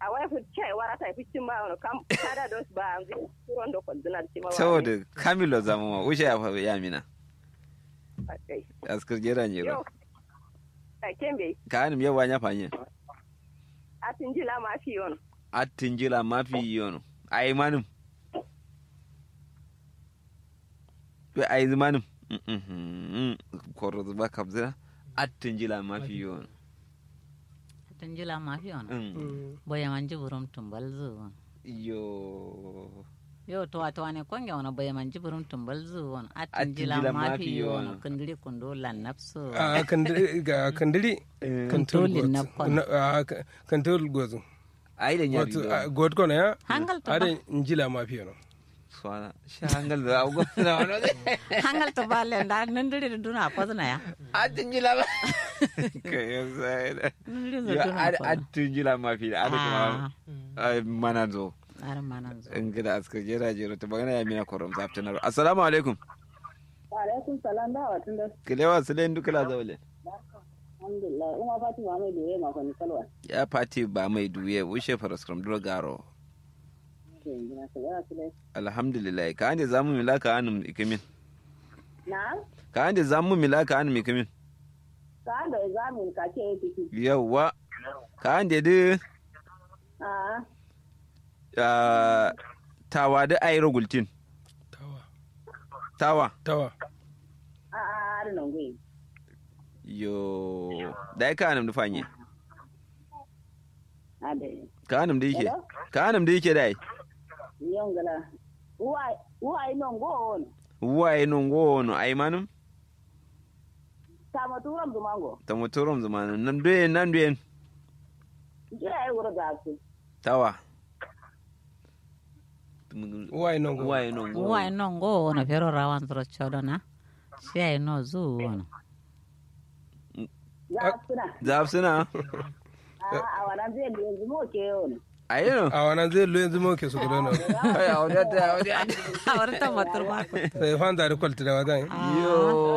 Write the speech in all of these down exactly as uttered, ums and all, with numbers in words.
a wai fi ce wara ta fi cin ba wani kam kada dos ba an zai turon da kwandunar ci ma ba saboda kamilo zama ma ushe ya fa ya mina okay askar jera ne yo ro ta kembe ka anim yawa nya fanye a tinjila ma fi yon attinjila mafi yono ai manum be ai manum mhm korro ba kabza attinjila mafi yono Tanjila mafi ona. Mm. Boya manji burum tumbal zu. yo Yo to ato ane konge ona boya manji burum tumbal zu on. Atanjila Atanjila mafi mafi ona. ona. Kandiri kundo lan nafsu. a kandiri ga kandiri kantul Kantolin na kon. kantul gozu ai da nyari wato do ah, god kono ya Hangal to ba. are njila mafi no swana shi hangal da go na wono Hangal to ba le nda nandiri duna pozna ya. attinjila ba kai sai Nandiri yo duna pozna. attinjila mafi da kuma ai mananzo Ar manan zo. in gida askar jera jero to bagana ya mina korom zaftanar assalamu alaikum wa alaikum salam da watun da kilewa su den dukala zaule alhamdulillah ina fati ma mai da ma kan kalwa ya fati ba mai duye wushe faraskram duro garo ke ina sai ya sai alhamdulillah ka ande zamu milaka anum ikimin na ka ande zamu milaka anum ikimin ka da examin ka ce yake yawa ka ande de a ah, tawa da ayro gultin tawa tawa tawa a a da nan gai yo dai ka anum dufanye a da ka anum da yake ka anum da yake dai yon gala wa wa ino ngon waye non gono ay manum ta maturam dumango ta motorom zamanu nan doyen nan doyen je ai wura ga su tawa wai non go waye non gono Wa no ngo ona pero rawan tro chodona. Sia no zu ona. ya suna zafsuna a a wannan zai da yanzu mo ke yon ayino a wannan zai lo yanzu mo ke su gudu no ay awdata awdata Ahorita motor ba ko. sai fan da kwalta da wadan yo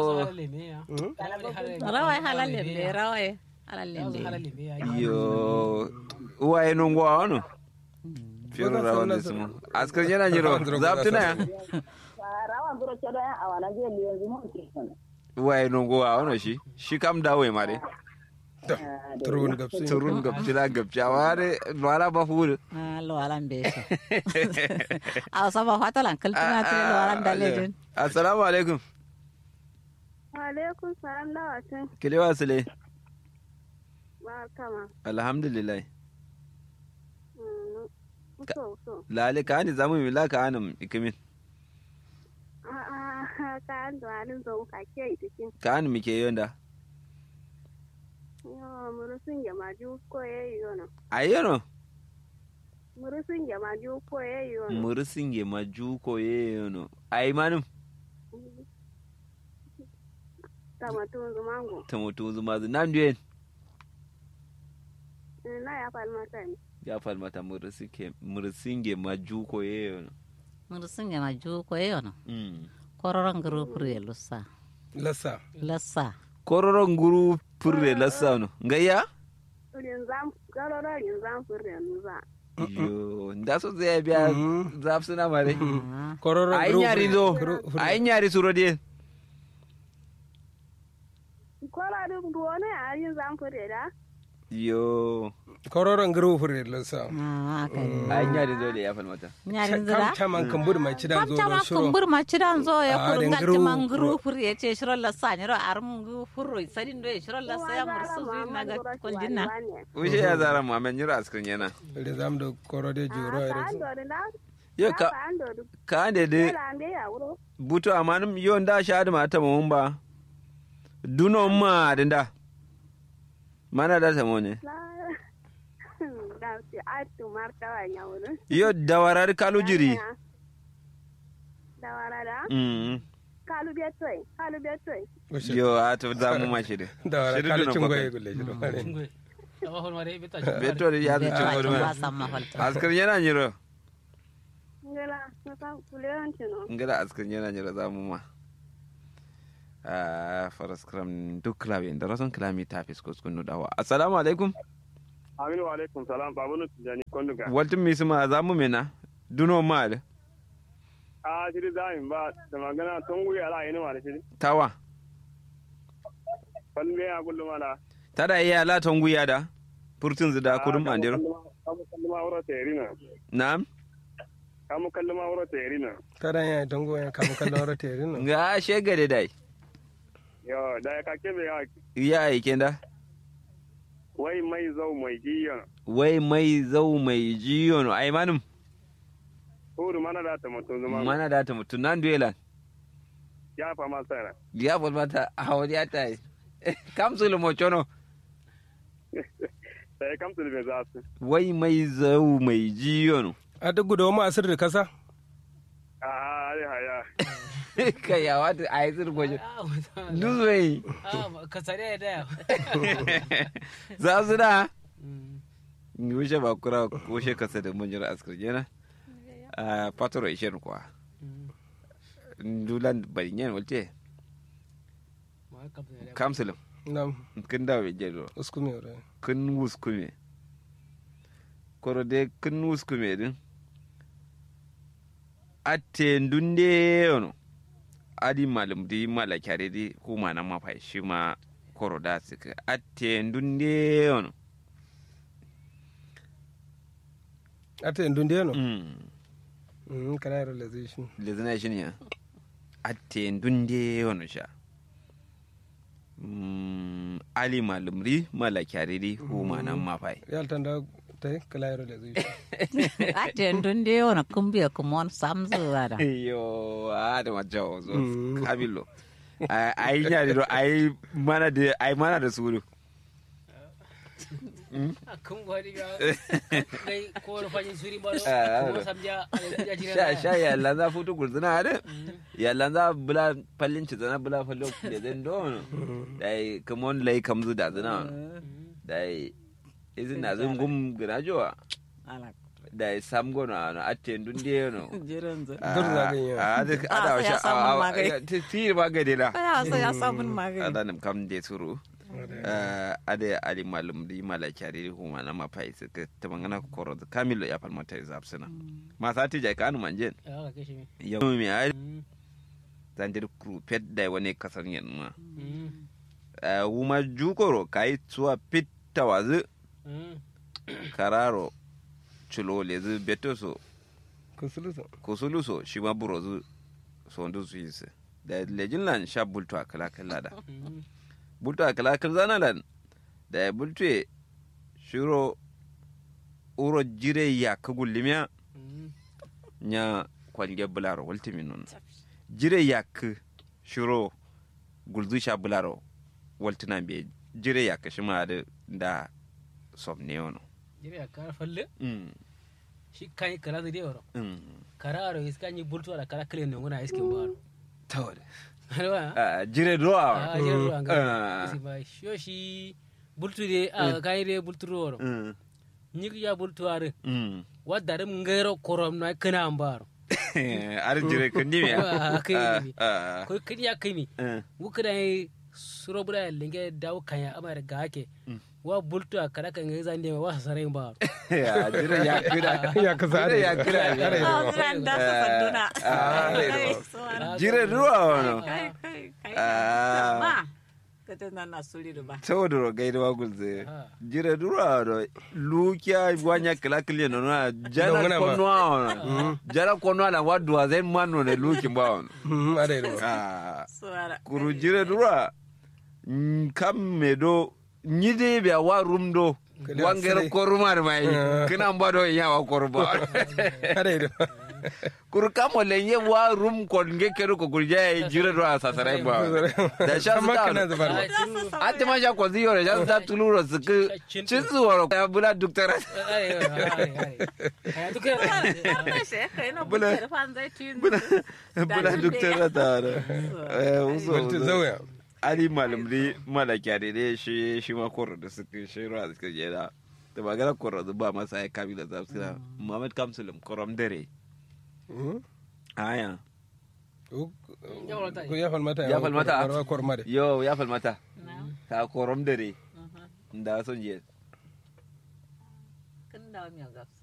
Rawai halal lembe rawai halal lembe. yo waye non go awno fiero rawan desmo askar yana jiro zaftuna ya rawan buro cedo a wannan zai da yanzu mo ke yon waye non go awno shi shi kam dawo ma de turun gabsin turun gabjila gabjawa de wala ba fulu Ah, lo alam beso. Aw sama fata lan kaltuna te lo alam dalejin. assalamu alaikum alaikum salam da watun kilewa sule ba kama alhamdulillah so so lale ka ni zamu milaka anum ikimin a a ka an da halin zo ka ke itikin ka anum ke yonda yo murusun ya maju ko yayi yono ayeno murusun ya maju ko yayi yono murisinge majuko yeyono ay manum ta matun zumango tamoto zuma nan duyen na ya falmata ne ya falmata murisinge murisinge majuko yeyono Murusinga maju ko yono. mm Kororon group re lusa. lassa Lassa. kororon guru purre lasano ngaya rin zam garoro rin zam furren za yo ndaso zai biya zafsuna mare Ah. kororo ay nyari do ay nyari surodi kola dum duone a rin zam furre da yo kororon guru fure lassa Ah, kai. ay nyari do le ya falmata Nyarin kam zira. chaman kambur mai cidan zo Kamta ma do shiro kumbur ma cidan zo ya Ah, kuru den ngal gru- man gru fur ya ce shiro la sa ni ro arum gu furro sadin do ya shiro la sa ya mursu zui na ga konjinna. ushe ya zara mu amen nyira askan yana da zam do korode juro ka ere ando da yo ka ka ando du ka ande de la ande ya wuro buto amanum yo nda shadu mata mun ba duno ma dinda mana da tamone na da ci atu marta wa nya wuro yo dawarar kalu jiri da warada mm kalu betoy kalu betoy yo ato zamu ma shi de da wara Shirin kala duna cingoye kwakwai. gulle jiro beto de ya Beto zuci ay gorma ba samma falta. askar yana nyiro ngela na ka kuleon tino ngala askar yana nyiro zamu ma ah faras kram duk klawe da rason klami ta fisko skunu dawa assalamu alaikum Aminu wa alaikum salam babu nu tijani konduga. waltin mi suma za mu mena duno ma da A shiri zamin ba da magana tun guya ala yin wa da shiri. tawa Falme ya gullu mala. tada iya la tonguya da furtun zida kudum andiro Kamu kalluma wuro terina. na'am Kamu kalluma wuro terina. Tadan ya tango ya kamu kallon rata yarin nan. ga shegade dai Yo da ka kebe ya ya aiken da wai mai zau mai jiyan. wai mai zau mai jiyo no ai manum Hudu mana da ta mutum zuma. mana da ta mutun nan duelan Ya fa ma sara. ya fol mata hawari ata kamsul mo chono Sai kam tul be za su. wai mai zau mai jiyo no A duk gudu ma asir da kasa. A haya haya. kai ya wata ai zir goje duzwai ka tsare da ya za su da wuce ba kura wuce kasa da mun jira askar jena a fatoro ishen kuwa dulan barinyan walte kamsulum Nam kin dawo jelo uskume ore. kin wuskume koro de kin wuskume din atte ndunde ono adi malum di mala kyare di kuma na mafai shi ma koro da suka atte ndunde ono Ata indun da yano. mm Mm kana realization. lezina shi ne atte ndunde ono sha mm ali malum di mala kyare di kuma na mafai Yal tanda tai kala realization. ate ndun de wona kumbiya kumon samzu wada yo ada majawo zo Mm. kabilo ai nya do ai mana da ai mana da suru kun gwadi ga kai ko na fajin suri ba Ah, ko samja ya jira sha sha ya lanza futu gulzuna da ya lanza bula fallin ci zana bula fallo da zan dono dai kamon lai kamzu da zana dai izin na zan gum girajowa ala dai sam gona na atte ndunde no jiran zu Dur za ka yi. a da Ah, ada sai ya sha samu magani. ti ba gade la ya so ya samu magani ada nam kam de suru uh, ada ali malum di mala kyari huma na mapai suka ta mangana koro da kamilo ya falmata ya zapsuna ma sati jai kanu manjen ya ka kishi mi ya mi ai zandir kru pet dai wani kasan yan ma uh, wuma jukoro kai tuwa pitta wazu kararo chulo lezu betoso Kusulusa. kusuluso shi ma burozu sondu su yi su da lejin lan sha bultu a kala kala da bultu a kala kala zana lan da ya bultu e shiro uro jire ya ka gullimiya nya kwalge bularo waltimi nun jire ya ka shiro gulzu sha bularo waltina be jire ya ka shi ma da da somne wono jira ya kara falle mm shi kai kala da yoro mm kararo iska ni bultu da kala kale ne ngona iskin baro tawada alwa ah jire roa ah jira ruwa Ah. ga isi ba shi shi bultu de a kai de bultu roro mm nyik ya bultu are mm wadda rim ngero korom na kana ambaro ar jire kandi me Ah, kai ne. ah ko kidi ya kai mi ah wukida suro bura linge dawo kanya amara ga ake Mm. wa bultu a kada kan zan de wa sarai ba ya jire ya kira Ya kasa jire ya kira Are ah da. jiran da su sanduna Ah, are da. Kai, suwara. jire ruwa wono kai kai kai Ah. ma kata nan na suri da ba tawdoro gaida wagulze Ah. jire ruwa wono lukia wanya kila kile no na jana Dongana ba. konwa wono jana konwa na wadwa zen mano ne luki ba wono Mm are da. ah suwara kuru jire ruwa kam medo nyide be wa rumdo Kali wangere asiri. korumar mai Ah. kina mbado ya wa korba Are da. kuru kamo lenye wa rum kon nge keru ko kurja ya jire do asasare ba da sha Amma kana su zubar. ati ma sha ko ziyo re ja ta tuluro su ku chizu woro ya bula duktara ai ai ai ai duka wannan shi kai na Bula- buƙatar fan zai tun bula bula duktara ta eh uso Wanta zauya. ali malum di malaka de de shi shi ma koro da suka shi ruwa da suka je da da magana koro da ba masa ya kabila za su da Muhammad Kamsulum korom dare Mm. aya Ko Ya falmata. ko ya falmata. Ya falmata. Barwa korma da. yo ya falmata ka korom dare da son je da mi ga